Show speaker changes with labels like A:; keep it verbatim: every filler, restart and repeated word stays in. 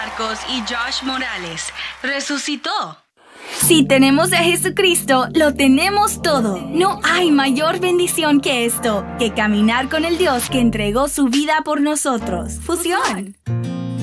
A: Marcos y Josh Morales. Resucitó.
B: Si tenemos a Jesucristo, lo tenemos todo. No hay mayor bendición que esto, que caminar con el Dios que entregó su vida por nosotros. Fusión.